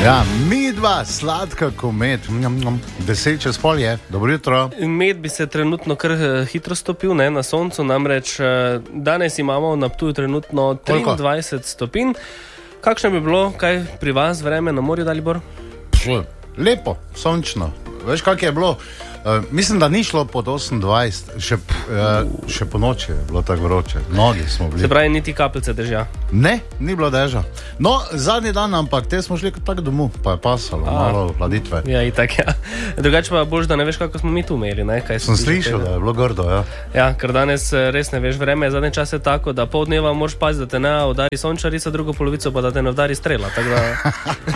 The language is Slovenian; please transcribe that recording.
Ja, mi dva, sladka komet, 10 čez pol je, dobro jutro. Med bi se trenutno kar hitro stopil, ne, na soncu, namreč danes imamo na Ptuju trenutno 23 stopinj. Kakšno bi bilo, kaj pri vas vreme na morju, Dalibor? Lepo, sončno. Veš, kak je bilo? Mislim, da ni šlo pod 28, še po noči je bilo tako vroče. Mnogi smo bili. Se pravi, niti kapljice dežja? Ne, ni bilo dežja. No, zadnji dan, ampak te smo šli tako domov, pa je pasalo, malo hladitve. Ja, itak, ja. Drugače pa boš, da ne veš, kako smo mi tu imeli, ne? Sem slišal, da je bilo grdo, ja. Ja, ker danes res ne veš, vreme je zadnji čas je tako, da pol dneva moraš paziti, da te ne udari sončarica, drugo polovico pa da te ne udari strela, tako da...